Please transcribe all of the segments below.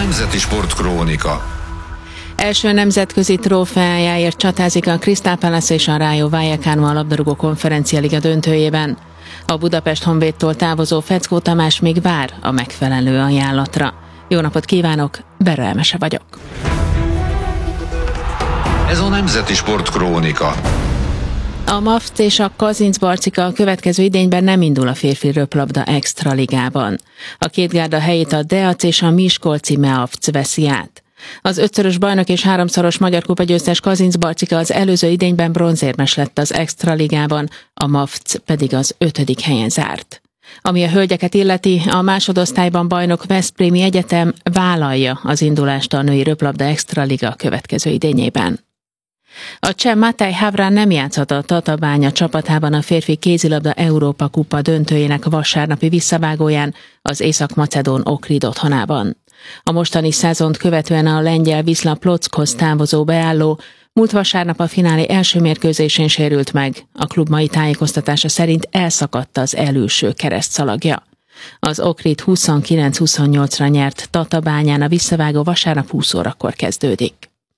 Nemzeti Sportkrónika. Első nemzetközi trófeájáért csatázik a Crystal Palace és a Rayo Vallecano a labdarúgó konferencialiga döntőjében. A Budapest Honvédtól távozó Feckó Tamás még vár a megfelelő ajánlatra. Jó napot kívánok, Berra Emese vagyok. Ez a Nemzeti Sportkrónika. A MAFC és a Kazincbarcika a következő idényben nem indul a férfi röplabda extraligában. A két gárda helyét a Deac és a Miskolci MeAFC veszi át. Az 5-szörös bajnok és 3-szoros magyar kupagyőztes Kazincbarcika az előző idényben bronzérmes lett az extraligában, a MAFC pedig az 5. helyen zárt. Ami a hölgyeket illeti, a másodosztályban bajnok Veszprémi Egyetem vállalja az indulást a női röplabda extraliga következő idényében. A cseh Matej Havran nem játszhat a Tatabánya csapatában a férfi kézilabda Európa kupa döntőjének vasárnapi visszavágóján az észak-macedón Ohrid otthonában. A mostani szezont követően a lengyel Wisla Plockhoz távozó beálló múlt vasárnap a finálé első mérkőzésén sérült meg, a klub mai tájékoztatása szerint elszakadt az elülső keresztszalagja. Az Ohrid 29-28-ra nyert Tatabányán, a visszavágó vasárnap 20 órakor kezdődik.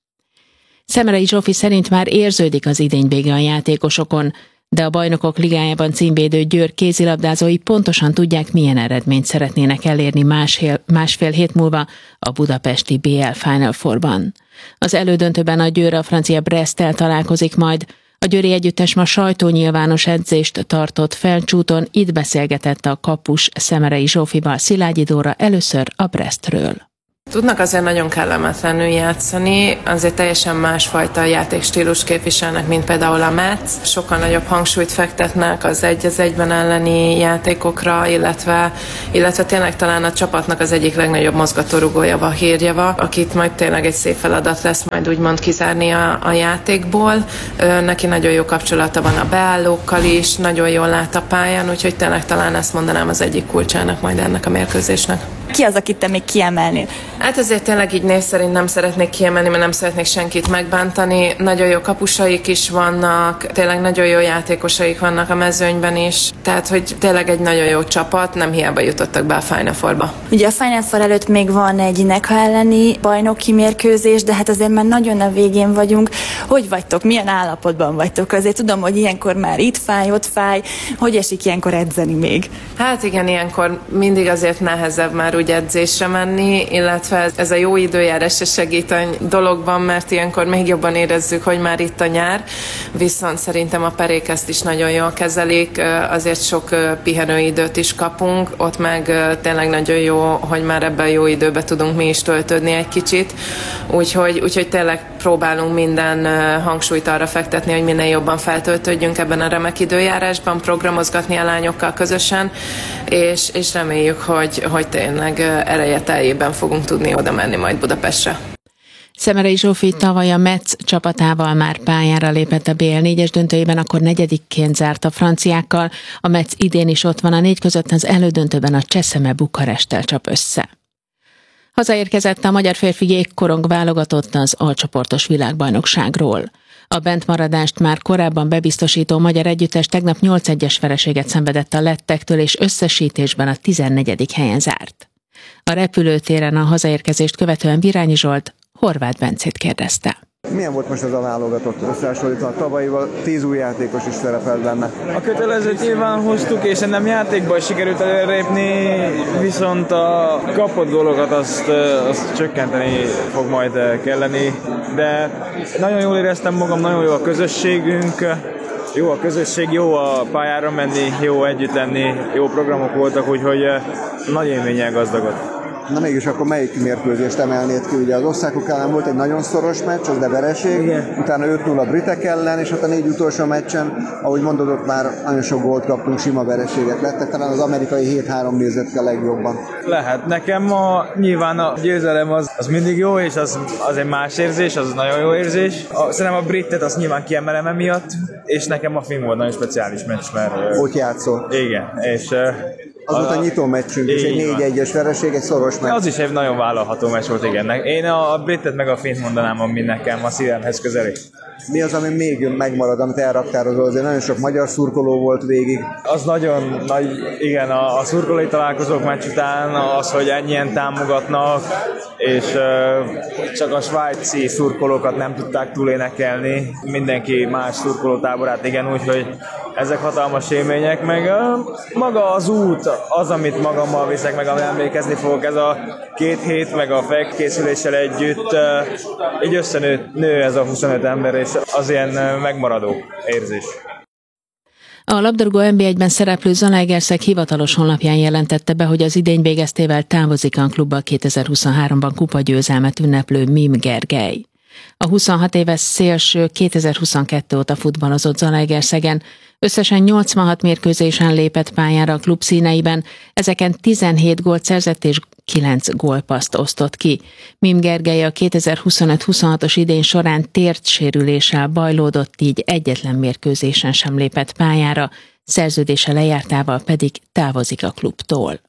Szemerei Zsófi szerint már érződik az idény vége a játékosokon, de a Bajnokok Ligájában címvédő Győr kézilabdázói pontosan tudják, milyen eredményt szeretnének elérni másfél hét múlva a budapesti BL Final Fourban. Az elődöntőben a Győr a francia Bresttel találkozik majd. A győri együttes ma sajtónyilvános edzést tartott Felcsúton, itt beszélgetett a kapus Szemerei Zsófival Szilágyi Dóra először a Brestről. Tudnak azért nagyon kellemetlenül játszani, azért teljesen másfajta játékstílus képviselnek, mint például a Metz. Sokkal nagyobb hangsúlyt fektetnek az 1-1-ben elleni játékokra, illetve tényleg talán a csapatnak az egyik legnagyobb mozgatórugója Vahirjeva, akit majd tényleg egy szép feladat lesz majd úgymond kizárni a játékból. Neki nagyon jó kapcsolata van a beállókkal is, nagyon jól lát a pályán, úgyhogy tényleg talán ezt mondanám az egyik kulcsának majd ennek a mérkőzésnek. Ki az, akit te még kiemelnél? Hát azért tényleg így név szerint nem szeretnék kiemelni, mert nem szeretnék senkit megbántani. Nagyon jó kapusaik is vannak, tényleg nagyon jó játékosaik vannak a mezőnyben is. Tehát, hogy tényleg egy nagyon jó csapat, nem hiába jutottak be a Final Fourba. Ugye a Final Four előtt még van egy Neca elleni bajnoki mérkőzés, de hát azért már nagyon a végén vagyunk. Hogy vagytok? Milyen állapotban vagytok? Azért tudom, hogy ilyenkor már itt fáj, ott fáj. Hogy esik ilyenkor edzeni még? Hát igen, ilyenkor mindig azért nehezebb már úgy edzésre menni, illetve ez a jó időjárás se segít a dologban, mert ilyenkor még jobban érezzük, hogy már itt a nyár, viszont szerintem a perék ezt is nagyon jól kezelik, azért sok pihenőidőt is kapunk, ott meg tényleg nagyon jó, hogy már ebben a jó időben tudunk mi is töltődni egy kicsit, úgyhogy tényleg próbálunk minden hangsúlyt arra fektetni, hogy minél jobban feltöltődjünk ebben a remek időjárásban, programozgatni a lányokkal közösen, és reméljük, hogy tényleg ereje teljében fogunk tudni oda menni majd Budapestre. Szemerei Zsófi tavaly a Metz csapatával már pályára lépett a BL 4-es döntőjében, akkor negyedikként zárt a franciákkal. A Metz idén is ott van a 4 között, az elődöntőben a Cseszeme Bukaresttel csap össze. Hazaérkezett a magyar férfi jégkorong válogatott az alcsoportos világbajnokságról. A bentmaradást már korábban bebiztosító magyar együttes tegnap 8-1-es vereséget szenvedett a lettektől, és összesítésben a 14. helyen zárt. A repülőtéren a hazaérkezést követően Virányi Zsolt Horváth Bencét kérdezte. Milyen volt most ez a válogatott összehasonlítva a tavalyival? 10 új játékos is szerepelt benne. A kötelezőt nyilván hoztuk, és nem játékban sikerült előrépni, viszont a kapott gólokat azt csökkenteni fog majd kelleni. De nagyon jól éreztem magam, nagyon jó a közösségünk, jó a közösség, jó a pályára menni, jó együtt lenni, jó programok voltak, úgyhogy nagy élménnyel gazdagodott. Na mégis akkor melyik mérkőzést emelnéd ki? Ugye az osztrákok ellen volt egy nagyon szoros meccs, az de vereség, utána 5-0 a britek ellen, és ott a 4 utolsó meccsen, ahogy mondod, ott már nagyon sok gólt kaptunk, sima vereségek lettek, talán az amerikai 7-3 nézett ki a legjobban. Lehet, nekem nyilván a győzelem az mindig jó, és az egy más érzés, az nagyon jó érzés. Szerintem a britet azt nyilván kiemelem emiatt, és nekem a finn volt nagyon speciális meccs, mert... Ott játszol. Igen, és... Az volt a nyitó meccsünk, és egy 4-1-es vereség, egy szoros meccs. Az is egy nagyon vállalható meccs volt, igen. Én a britet meg a finnt mondanám, ami nekem a szívemhez közeli. Mi az, ami még megmarad, amit elraktározol? Azért nagyon sok magyar szurkoló volt végig. Az nagyon nagy, igen, a szurkolói találkozók meccs után az, hogy ennyien támogatnak, és csak a svájci szurkolókat nem tudták túlénekelni, mindenki más szurkolótáborát igen, úgyhogy ezek hatalmas élmények, meg maga az út, az, amit magammal viszek, meg amit emlékezni fogok, ez a 2 hét, meg a felkészüléssel együtt, így összenő ez a 25 ember, és az ilyen megmaradó érzés. A labdarúgó NB1-ben szereplő Zalaegerszeg hivatalos honlapján jelentette be, hogy az idény végeztével távozik a klubba 2023-ban kupagyőzelmet ünneplő Mim Gergely. A 26 éves szélső 2022 óta futballozott Zalaegerszegen, összesen 86 mérkőzésen lépett pályára a klub színeiben, ezeken 17 gólt szerzett és 9 gólpasszt osztott ki. Mim Gergely a 2025-26-os idény során térdsérüléssel bajlódott, így egyetlen mérkőzésen sem lépett pályára, szerződése lejártával pedig távozik a klubtól.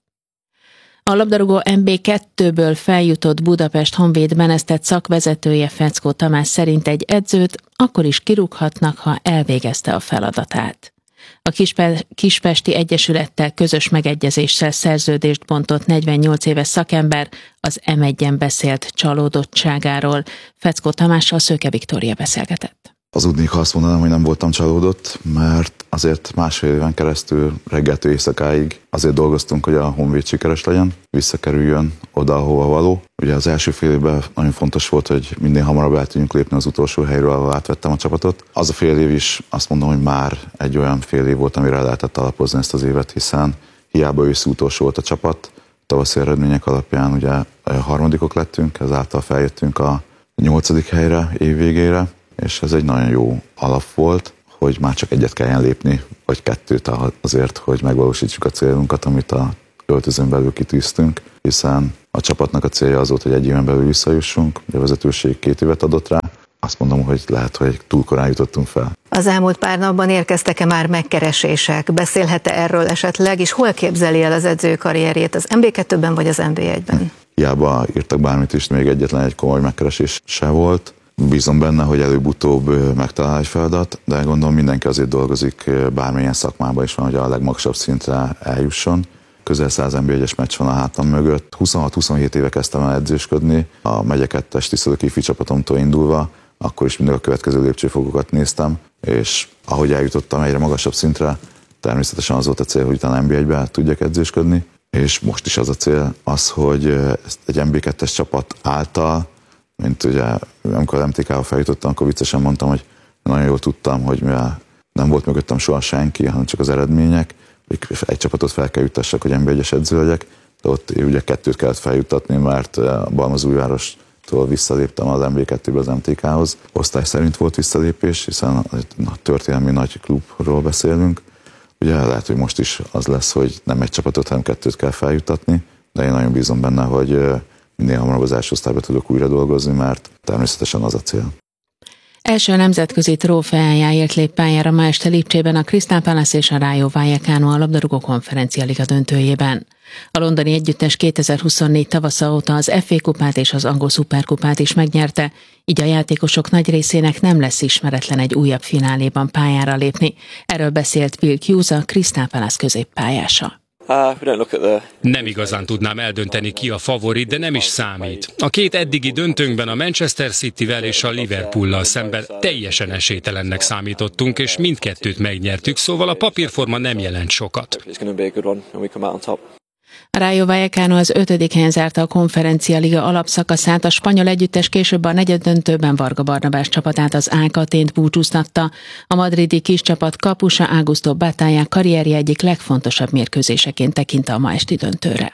A labdarúgó NB2-ből feljutott Budapest Honvéd menesztett szakvezetője Feckó Tamás szerint egy edzőt akkor is kirúghatnak, ha elvégezte a feladatát. A Kispesti Egyesülettel közös megegyezéssel szerződést bontott 48 éves szakember az M1-en beszélt csalódottságáról. Feckó Tamással Szőke Viktória beszélgetett. Hazudnék, ha azt mondanám, hogy nem voltam csalódott, mert azért másfél éven keresztül reggeltől éjszakáig azért dolgoztunk, hogy a Honvéd sikeres legyen, visszakerüljön oda, ahova való. Ugye az első fél évben nagyon fontos volt, hogy minél hamarabb el tudjunk lépni az utolsó helyről, ahol átvettem a csapatot. Az a fél év is azt mondom, hogy már egy olyan fél év volt, amire lehetett alapozni ezt az évet, hiszen hiába őszi utolsó volt a csapat, tavaszi eredmények alapján ugye harmadikok lettünk, ezáltal feljöttünk a 8. helyre év végére, és ez egy nagyon jó alap volt, hogy már csak egyet kelljen lépni, vagy 2 azért, hogy megvalósítsuk a célunkat, amit a öltözőn belül kitűztünk, hiszen a csapatnak a célja az volt, hogy egy éven belül visszajussunk, a vezetőség 2 évet adott rá, azt mondom, hogy lehet, hogy túl korán jutottunk fel. Az elmúlt pár napban érkeztek-e már megkeresések? Beszélhet-e erről esetleg, és hol képzeli el az edző karrierjét, az NB2-ben vagy az NB1-ben? Hiába írtak bármit is, még egyetlen egy komoly megkeresés se volt. Bízom benne, hogy előbb-utóbb megtalál egy feladat, de gondolom mindenki azért dolgozik, bármilyen szakmában is van, hogy a legmagasabb szintre eljusson. Közel 100 NB1-es meccs van a hátam mögött. 26-27 éve kezdtem el edzősködni, a megye 2-es tisztelő ifi csapatomtól indulva, akkor is mindig a következő lépcsőfokokat néztem, és ahogy eljutottam egyre magasabb szintre, természetesen az volt a cél, hogy utána NB1-be tudjak edzősködni, és most is az a cél az, hogy egy NB2-es csapat által, mint ugye, amikor MTK-val feljutottam, akkor viccesen mondtam, hogy nagyon jól tudtam, hogy mivel nem volt mögöttem soha senki, hanem csak az eredmények, hogy egy csapatot fel kell juttassak, hogy NB1-es edző legyek, de ott ugye 2 kellett feljuttatni, mert Balmazújvárostól visszaléptem az NB2-be az MTK-hoz. Osztály szerint volt visszalépés, hiszen történelmi nagy klubról beszélünk. Ugye lehet, hogy most is az lesz, hogy nem egy csapatot, hanem 2 kell feljuttatni, de én nagyon bízom benne, hogy minél hamarabb az első osztályba tudok újra dolgozni, mert természetesen az a cél. Első nemzetközi trófeájáért lép pályára ma este Lipcsében a Crystal Palace és a Rayo Vallecano a labdarúgó konferencia liga döntőjében. A londoni együttes 2024 tavasza óta az FA kupát és az angol szuperkupát is megnyerte, így a játékosok nagy részének nem lesz ismeretlen egy újabb fináléban pályára lépni. Erről beszélt Will Hughes, a Crystal Palace középpályása. Nem igazán tudnám eldönteni, ki a favorit, de nem is számít. A 2 eddigi döntőnkben a Manchester Cityvel és a Liverpoollal szemben teljesen esélytelennek számítottunk, és mindkettőt megnyertük, szóval a papírforma nem jelent sokat. A Rayo Vallecano az 5. helyen zárta a konferencia liga alapszakaszát, a spanyol együttes később a negyeddöntőben Varga Barnabás csapatát, az Alcatént búcsúztatta. A madridi kiscsapat kapusa Augusto Batalla karrierje egyik legfontosabb mérkőzéseként tekint a ma esti döntőre.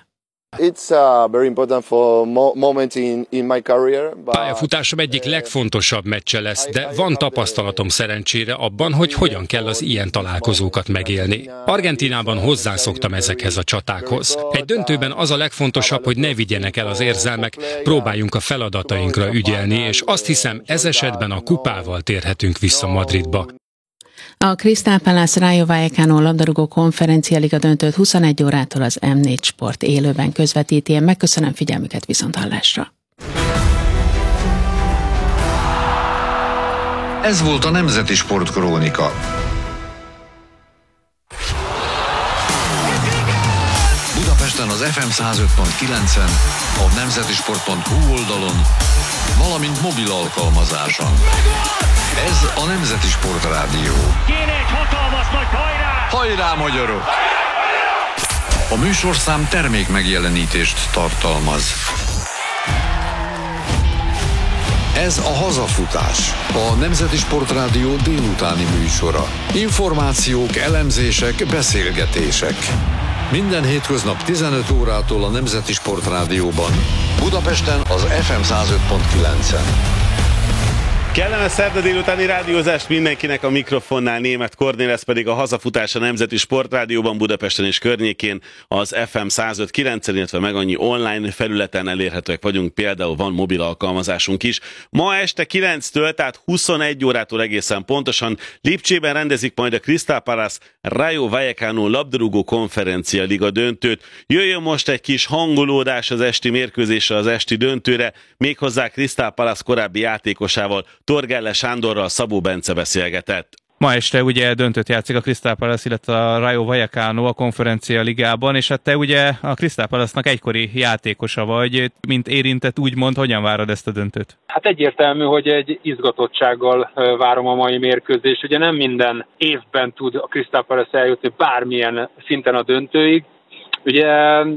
Pályafutásom egyik legfontosabb meccse lesz, de van tapasztalatom szerencsére abban, hogy hogyan kell az ilyen találkozókat megélni. Argentínában hozzászoktam ezekhez a csatákhoz. Egy döntőben az a legfontosabb, hogy ne vigyenek el az érzelmek, próbáljunk a feladatainkra ügyelni, és azt hiszem, ez esetben a kupával térhetünk vissza Madridba. A Crystal Palace Rayo Vallecano labdarúgó konferencia liga döntőt 21 órától az M4 Sport élőben közvetíti. Én megköszönöm figyelmüket, viszonthallásra. Ez volt a Nemzeti Sportkrónika. Budapest Budapesten az FM 105.9-en, a nemzetisport.hu oldalon, valamint mobil alkalmazáson. Ez a Nemzeti Sport Rádió. Kéne egy hatalmas nagy hajrá! Hajrá, magyarok! A műsorszám termék megjelenítést tartalmaz. Ez a Hazafutás, a Nemzeti Sport Rádió délutáni műsora. Információk, elemzések, beszélgetések. Minden hétköznap 15 órától a Nemzeti Sport Rádióban. Budapesten az FM 105.9-en. Kellemes szerda délutáni rádiózást mindenkinek, a mikrofonnál Németh Kornél, ez pedig a Hazafutás a Nemzeti Sportrádióban Budapesten és környékén az FM 105.9-en, illetve meg annyi online felületen elérhetőek vagyunk, például van mobil alkalmazásunk is. Ma este 9-től, tehát 21 órától egészen pontosan Lipcsében rendezik majd a Crystal Palace Rayo Vallecano labdarúgó konferencia liga döntőt. Jöjjön most egy kis hangolódás az esti mérkőzésre, az esti döntőre, méghozzá Crystal Palace korábbi játékosával, Torgelle Sándorral Szabó Bence beszélgetett. Ma este ugye döntőt játszik a Crystal Palace, illetve a Rayo Vallecano a konferencia ligában, és hát te ugye a Crystal Palace-nak egykori játékosa vagy, mint érintett, úgymond, hogyan várod ezt a döntőt? Hát egyértelmű, hogy egy izgatottsággal várom a mai mérkőzést. Ugye nem minden évben tud a Crystal Palace eljutni bármilyen szinten a döntőig. Ugye,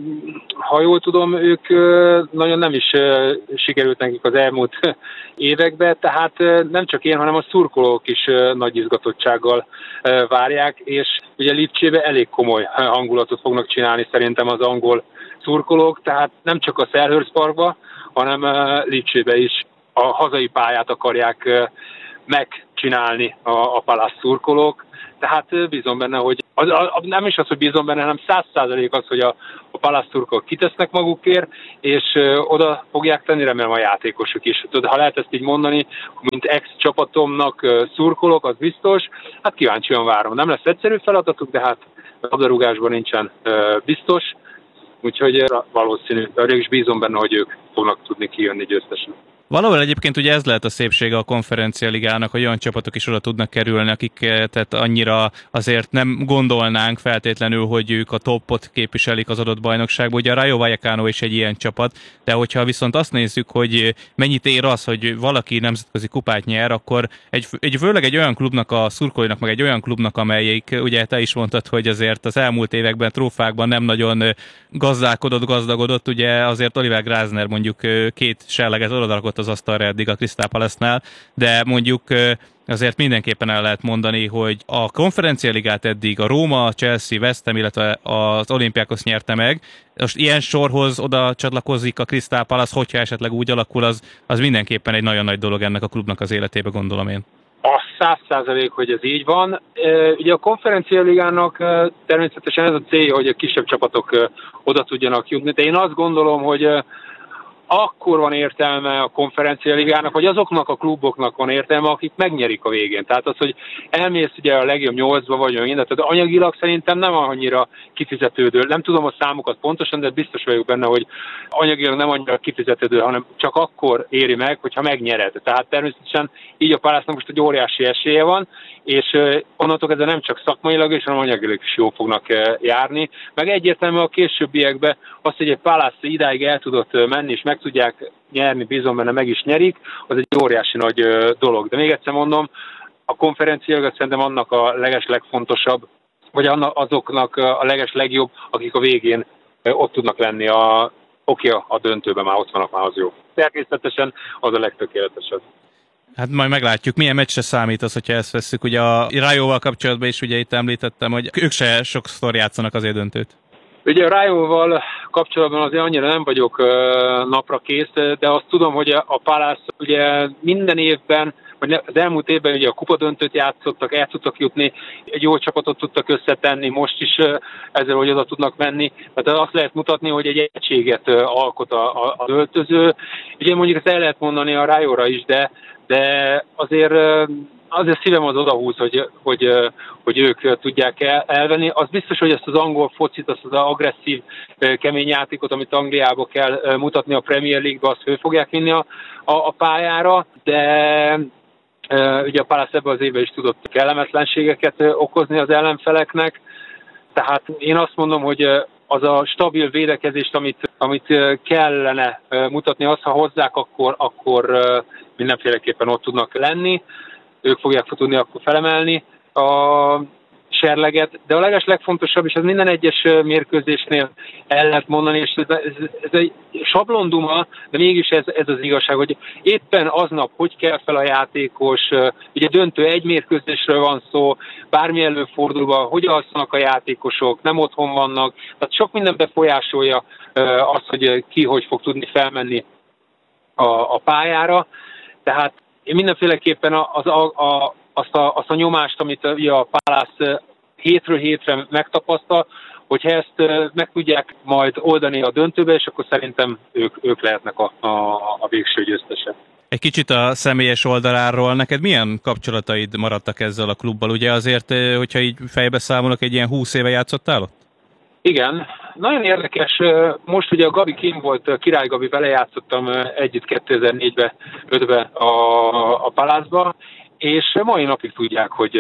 ha jól tudom, ők nagyon nem is sikerült nekik az elmúlt években, tehát nem csak én, hanem a szurkolók is nagy izgatottsággal várják, és ugye Lipcsébe elég komoly hangulatot fognak csinálni szerintem az angol szurkolók, tehát nem csak a Selhurst Parkba, hanem Lipcsébe is a hazai pályát akarják megcsinálni a Palace szurkolók. Tehát bízom benne, hogy nem is az, hogy bízom benne, hanem 100% az, hogy a Palace szurkolók kitesznek magukért, és oda fogják tenni, remélem a játékosok is. Ha lehet ezt így mondani, mint ex-csapatomnak szurkolok, az biztos. Hát kíváncsian várom. Nem lesz egyszerű feladatuk, de hát labdarúgásban nincsen biztos. Úgyhogy valószínű, de is bízom benne, hogy ők fognak tudni kijönni győztesen. Valahol egyébként ugye ez lehet a szépsége a konferencia ligának, hogy olyan csapatok is oda tudnak kerülni, akiket annyira azért nem gondolnánk feltétlenül, hogy ők a topot képviselik az adott bajnokságban. Ugye a Rayo Vallecano is egy ilyen csapat, de hogyha viszont azt nézzük, hogy mennyit ér az, hogy valaki nemzetközi kupát nyer, akkor főleg egy olyan klubnak a szurkolóinak, meg egy olyan klubnak, amelyik, ugye te is mondtad, hogy azért az elmúlt években trófákban nem nagyon gazdagodott, ugye azért Oliver Glasner mondjuk 2 serleget odarakott az asztalra eddig a Crystal Palace-nál, de mondjuk azért mindenképpen el lehet mondani, hogy a konferencialigát eddig a Róma, a Chelsea, West Ham, illetve az Olympiakos nyerte meg. Most ilyen sorhoz oda csatlakozik a Crystal Palace, hogyha esetleg úgy alakul, az mindenképpen egy nagyon nagy dolog ennek a klubnak az életébe, gondolom én. A 100%, hogy ez így van. Ugye a konferencialigának természetesen ez a célja, hogy a kisebb csapatok oda tudjanak jutni, de én azt gondolom, hogy akkor van értelme a konferencialigának, vagy azoknak a kluboknak van értelme, akik megnyerik a végén. Tehát az, hogy elmész ugye a legjobb 8-ba vagy minden, tehát anyagilag szerintem nem annyira kifizetődő. Nem tudom a számokat pontosan, de biztos vagyok benne, hogy anyagilag nem annyira kifizetődő, hanem csak akkor éri meg, hogyha megnyered. Tehát természetesen így a Palace-nak most egy óriási esélye van, és onnantól kezdve nem csak szakmailag és hanem anyagilag is jól fognak járni. Meg egyértelmű a későbbiekben az, hogy egy Palace idáig el tudott menni, és meg tudják nyerni, bízom benne meg is nyerik, az egy óriási nagy dolog. De még egyszer mondom, a konferenciákat szerintem annak a legfontosabb, vagy azoknak a legjobb, akik a végén ott tudnak lenni a döntőben, már ott vannak, már az jó. Természetesen az a legtökéletesebb. Hát majd meglátjuk, milyen meccsre számít az, hogyha ezt vesszük. Ugye a Rajóval kapcsolatban is ugye itt említettem, hogy ők se sokszor játszanak azért döntőt. Ugye a Rajóval kapcsolatban azért annyira nem vagyok napra kész, de azt tudom, hogy a Palace ugye minden évben, vagy az elmúlt évben ugye a kupadöntőt játszottak, el tudtak jutni, egy jó csapatot tudtak összetenni, most is ezzel, hogy oda tudnak menni. Tehát azt lehet mutatni, hogy egy egységet alkot az öltöző. Ugye mondjuk ezt el lehet mondani a Rajóra is, de azért szívem az odahúz, hogy ők tudják elvenni. Az biztos, hogy ezt az angol focit, azt az agresszív, kemény játékot, amit Angliába kell mutatni a Premier League-be, azt föl fogják vinni a pályára, de ugye a Palace ebben az évben is tudott kellemetlenségeket okozni az ellenfeleknek. Tehát én azt mondom, hogy az a stabil védekezést, amit kellene mutatni, azt ha hozzák, akkor mindenféleképpen ott tudnak lenni, ők fogják tudni akkor felemelni a serleget, de a legfontosabb, és ez minden egyes mérkőzésnél el lehet mondani, és ez egy sablonduma, de mégis ez az igazság, hogy éppen aznap hogy kell fel a játékos, ugye döntő egy mérkőzésről van szó, bármi előfordulva, hogy alszanak a játékosok, nem otthon vannak, tehát sok minden befolyásolja azt, hogy ki hogy fog tudni felmenni a pályára, tehát én mindenféleképpen azt a nyomást, amit a Palace hétről hétre megtapasztal, hogyha ezt meg tudják majd oldani a döntőbe, és akkor szerintem ők lehetnek a végső győztesek. Egy kicsit a személyes oldaláról, neked milyen kapcsolataid maradtak ezzel a klubbal? Ugye azért, hogyha így fejbe számolok, egy ilyen 20 éve játszottál ott? Igen, nagyon érdekes. Most ugye a Gabi kim volt, Király Gabi, vele játszottam együtt 2004-ben, 5-ben a Palace-ba, és mai napig tudják, hogy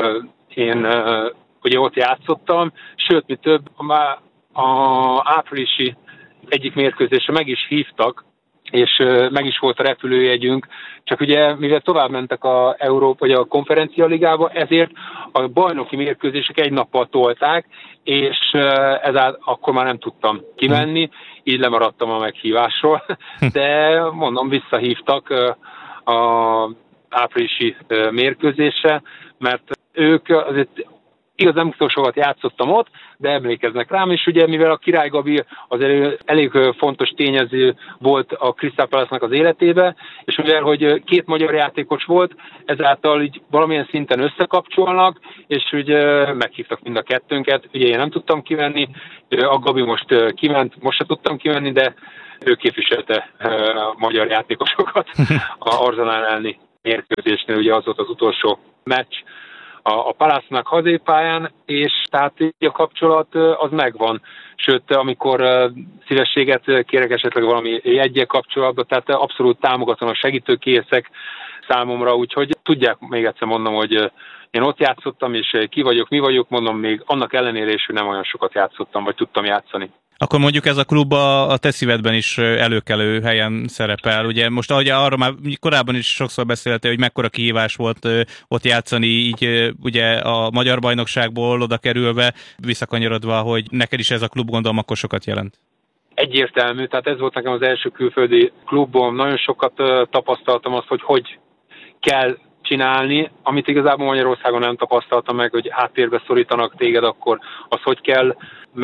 én ugye ott játszottam, sőt, mi több, már a áprilisi egyik mérkőzésre meg is hívtak, és meg is volt a repülőjegyünk, csak ugye mivel tovább mentek a Európa vagy a Konferencia Ligába, ezért a bajnoki mérkőzések egy nappal tolták, és akkor már nem tudtam kimenni, így lemaradtam a meghívásról, de mondom, visszahívtak a áprilisi mérkőzésre, mert ők azért igaz, nem sokat játszottam ott, de emlékeznek rám, és ugye mivel a Király Gabi azért elég fontos tényező volt a Crystal Palace-nak az életébe, és mivel hogy két magyar játékos volt, ezáltal így valamilyen szinten összekapcsolnak, és ugye meghívtak mind a kettőnket, ugye én nem tudtam kimenni, a Gabi most kiment, most se tudtam kimenni, de ő képviselte a magyar játékosokat a Arsenal elleni mérkőzésnél, ugye az volt az utolsó meccs a Palace-nak hazépályán, és tehát a kapcsolat az megvan. Sőt, amikor szívességet kérek esetleg valami jeggyel kapcsolatban, tehát abszolút támogatóan segítőkészek számomra, úgyhogy tudják, még egyszer mondom, hogy én ott játszottam, és ki vagyok, mi vagyok, mondom, még annak ellenére is, hogy nem olyan sokat játszottam, vagy tudtam játszani. Akkor mondjuk ez a klub a te szívedben is előkelő helyen szerepel. Ugye most ahogy arra már korábban is sokszor beszéltél, hogy mekkora kihívás volt ott játszani, így ugye a magyar bajnokságból oda kerülve, visszakanyarodva, hogy neked is ez a klub gondolom akkor sokat jelent. Egyértelmű, tehát ez volt nekem az első külföldi klubom, nagyon sokat tapasztaltam azt, hogy kell csinálni, amit igazából Magyarországon nem tapasztaltam meg, hogy háttérbe szorítanak téged, akkor az, hogy kell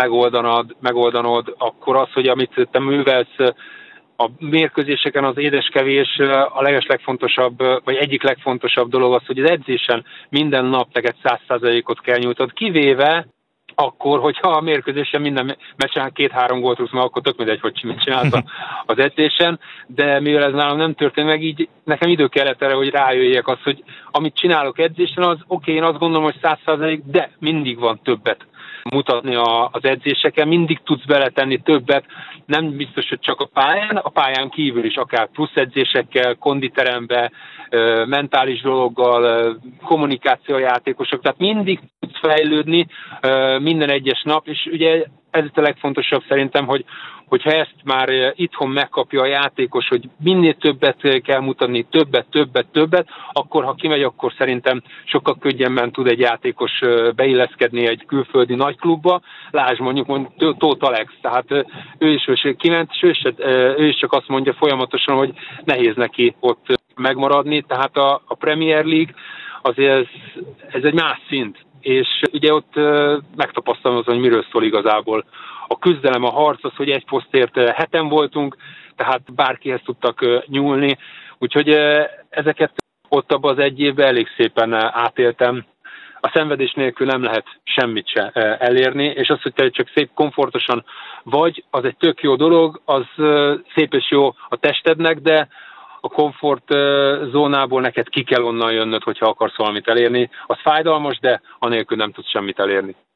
megoldanod, akkor az, hogy amit te művelsz a mérkőzéseken, az édeskevés a legfontosabb, vagy egyik legfontosabb dolog az, hogy az edzésen minden nap neked 100%-ot kell nyújtod, kivéve akkor, hogyha a mérkőzésen minden meccsen 2-3 gólt rúgsz, akkor tök mindegy, hogy mit csináltam az edzésen, de mivel ez nálam nem történt meg, így nekem idő kellett erre, hogy rájöjjek azt, hogy amit csinálok edzésen, az oké, én azt gondolom, hogy 100%, de mindig van többet mutatni az edzéseken, mindig tudsz beletenni többet, nem biztos, hogy csak a pályán kívül is, akár plusz edzésekkel, konditerembe, mentális dologgal, kommunikációjátékosok, tehát mindig tudsz fejlődni minden egyes nap, és ugye ez a legfontosabb szerintem, hogyha ezt már itthon megkapja a játékos, hogy minél többet kell mutatni, többet, akkor ha kimegy, akkor szerintem sokkal könnyebben tud egy játékos beilleszkedni egy külföldi nagyklubba. Lásd mondjuk Tóth Alex, tehát ő is kiment, és ő is csak azt mondja folyamatosan, hogy nehéz neki ott megmaradni, tehát a Premier League azért ez egy más szint, és ugye ott megtapasztalom az, hogy miről szól igazából a küzdelem, a harc, az, hogy egy posztért 7-en voltunk, tehát bárkihez tudtak nyúlni, úgyhogy ezeket ott abban az egy évben elég szépen átéltem. A szenvedés nélkül nem lehet semmit se elérni, és az, hogy te csak szép, komfortosan vagy, az egy tök jó dolog, az szép és jó a testednek, de a komfort zónából neked ki kell onnan jönnöd, hogyha akarsz valamit elérni. Az fájdalmas, de anélkül nem tudsz semmit elérni.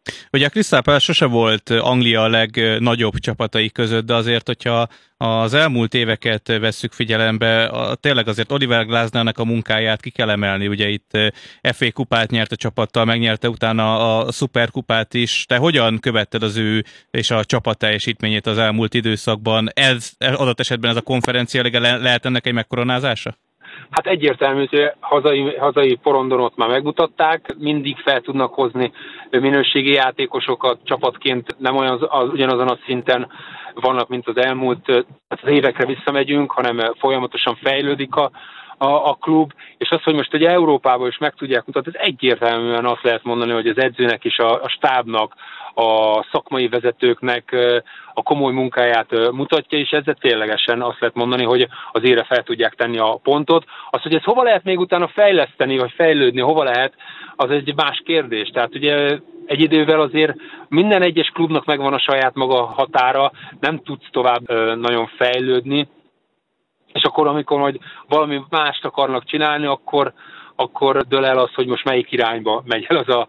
Ugye a Crystal Palace sose volt Anglia a legnagyobb csapatai között, de azért, hogyha az elmúlt éveket vesszük figyelembe, tényleg azért Oliver Glasnernek a munkáját ki kell emelni. Ugye itt FA kupát nyert a csapattal, megnyerte utána a szuperkupát is. Te hogyan követted az ő és a csapat teljesítményét az elmúlt időszakban? Ez adott esetben ez a konferencia lehet ennek egy megkoronázása? Hát egyértelmű, hogy hazai porondon ott már megmutatták, mindig fel tudnak hozni minőségi játékosokat, csapatként nem ugyanazon a szinten vannak, mint az elmúlt az évekre visszamegyünk, hanem folyamatosan fejlődik a klub, és az, hogy most ugye Európában is meg tudják mutatni, ez egyértelműen azt lehet mondani, hogy az edzőnek és a stábnak, a szakmai vezetőknek a komoly munkáját mutatja, és ezzel ténylegesen azt lehet mondani, hogy az ére fel tudják tenni a pontot. Az, hogy ezt hova lehet még utána fejleszteni, vagy fejlődni, hova lehet, az egy más kérdés. Tehát ugye egy idővel azért minden egyes klubnak megvan a saját maga határa, nem tudsz tovább nagyon fejlődni, és akkor, amikor majd valami mást akarnak csinálni, akkor dől el az, hogy most melyik irányba megy el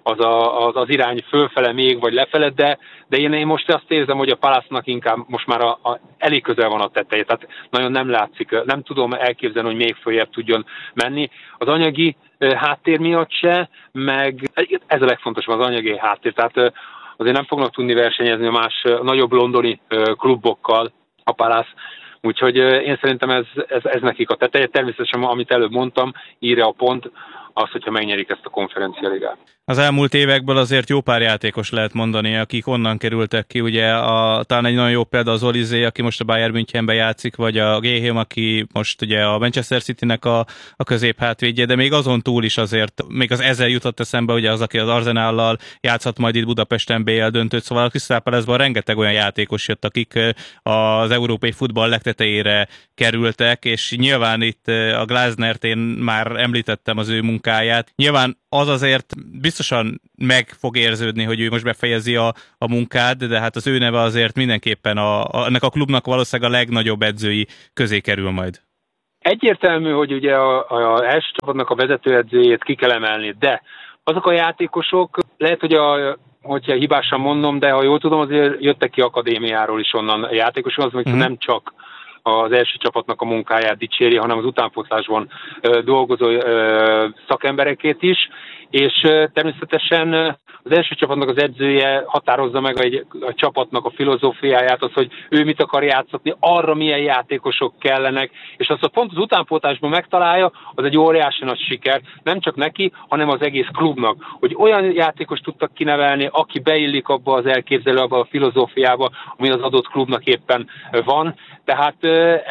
az irány fölfele még, vagy lefele, de én most azt érzem, hogy a Palace-nak inkább most már elég közel van a teteje, tehát nagyon nem látszik, nem tudom elképzelni, hogy még följebb tudjon menni. Az anyagi háttér miatt se, meg ez a legfontosabb, az anyagi háttér, tehát azért nem fognak tudni versenyezni a más nagyobb londoni klubokkal a Palace. Úgyhogy én szerintem ez nekik a teteje. Természetesen, amit előbb mondtam, írja a pont, az, hogyha megnyerik ezt a konferencialigát. Az elmúlt évekből azért jó pár játékos lehet mondani, akik onnan kerültek ki. Ugye talán egy nagyon jó példa az Olizé, aki most a Bayern Münchenben játszik, vagy a Graham, aki most ugye a Manchester Citynek a középhátvédje, de még azon túl is azért, még az ezzel jutott eszembe, ugye az, aki az Arsenállal játszhat majd itt Budapesten BL döntőt, szóval a Crystal Palace-ban rengeteg olyan játékos jött, akik az európai futball legtetejére kerültek, és nyilván itt a Glasnert én már említettem az ő munkáját. Nyilván az azért biztosan meg fog érződni, hogy ő most befejezi a munkát, de hát az ő neve azért mindenképpen ennek a klubnak valószínűleg a legnagyobb edzői közé kerül majd. Egyértelmű, hogy ugye az első csapatnak a vezetőedzőjét ki kell emelni, de azok a játékosok, lehet, hogyha hibásan mondom, de ha jól tudom, azért jöttek ki akadémiáról is onnan a játékosok, az nem csak az első csapatnak a munkáját dicséri, hanem az utánpótlásban dolgozó szakemberekét is, és természetesen az első csapatnak az edzője határozza meg a csapatnak a filozófiáját, az, hogy ő mit akar játszatni, arra milyen játékosok kellenek, és azt, hogy pont az utánpótlásban megtalálja, az egy óriási nagy siker, nem csak neki, hanem az egész klubnak, hogy olyan játékos tudtak kinevelni, aki beillik abba az elképzelő, abba a filozófiába, ami az adott klubnak éppen van. Tehát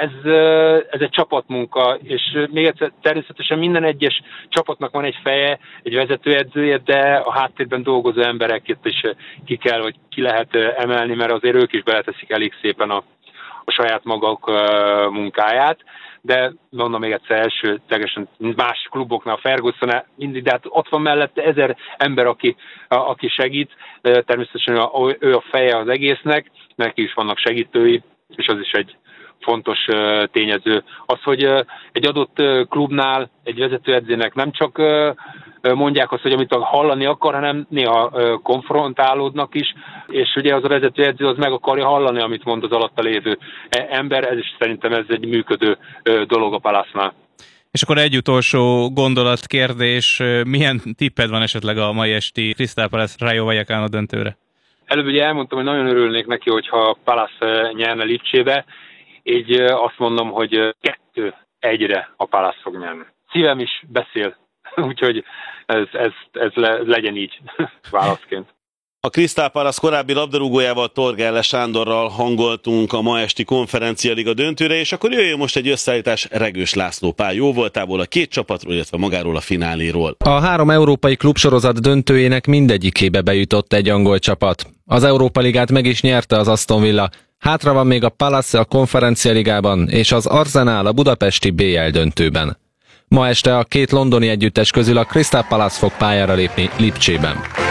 ez egy csapatmunka, és még egyszer természetesen minden egyes csapatnak van egy feje, egy vezetőedzője, de a háttérben dolgozó embereket is ki lehet emelni, mert azért ők is beleteszik elég szépen a saját maguk munkáját. De mondom még egyszer, elsőlegesen más kluboknál, a Ferguson mindig, de hát ott van mellette 1000 ember, aki segít, természetesen ő a feje az egésznek, neki is vannak segítői, és az is egy fontos tényező. Az, hogy egy adott klubnál egy vezetőedzőnek nem csak mondják azt, hogy amit hallani akar, hanem néha konfrontálódnak is, és ugye az a vezetőedző az meg akarja hallani, amit mond az alatta lévő ember, ez is szerintem ez egy működő dolog a Palace-nál. És akkor egy utolsó gondolatkérdés, milyen tipped van esetleg a mai esti Crystal Palace Rayo Vallecano döntőre? Előbb ugye elmondtam, hogy nagyon örülnék neki, hogyha Palace nyerne Lipcsébe, így azt mondom, hogy 2-1-re a Palace fog nyerni. Szívem is beszél, úgyhogy ez legyen így válaszként. A Crystal Palace korábbi labdarúgójával, Torgelle Sándorral hangoltunk a ma esti konferencialiga döntőre, és akkor jöjjön most egy összeállítás Regős László Pál jóvoltából, a két csapatról, illetve magáról a fináléról. A 3 európai klubsorozat döntőjének mindegyikébe bejutott egy angol csapat. Az Európa Ligát meg is nyerte az Aston Villa, hátra van még a Palace a konferencialigában és az Arsenal a budapesti BL döntőben. Ma este a két londoni együttes közül a Crystal Palace fog pályára lépni Lipcsében.